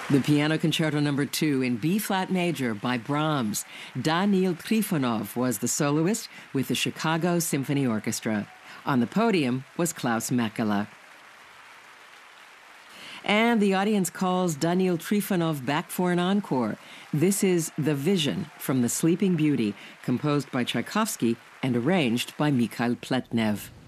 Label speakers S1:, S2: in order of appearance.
S1: The Piano Concerto No. 2 in B-flat major by Brahms. Daniil Trifonov was the soloist with the Chicago Symphony Orchestra. On the podium was Klaus Mekela. And the audience calls Daniil Trifonov back for an encore. This is The Vision from The Sleeping Beauty, composed by Tchaikovsky and arranged by Mikhail Pletnev.